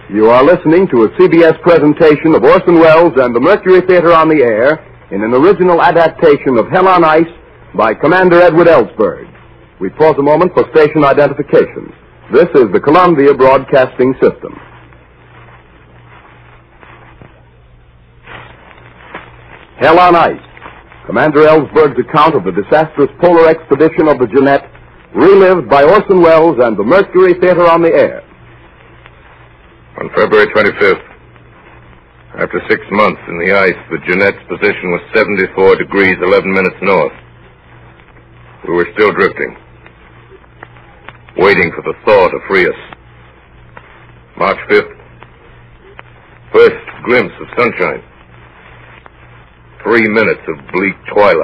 You are listening to a CBS presentation of Orson Welles and the Mercury Theater on the Air in an original adaptation of Hell on Ice by Commander Edward Ellsberg. We pause a moment for station identification. This is the Columbia Broadcasting System. Hell on Ice. Commander Ellsberg's account of the disastrous polar expedition of the Jeannette, relived by Orson Welles and the Mercury Theater on the Air. On February 25th, after 6 months in the ice, the Jeannette's position was 74 degrees 11 minutes north. We were still drifting, waiting for the thaw to free us. March 5th, first glimpse of sunshine. 3 minutes of bleak twilight.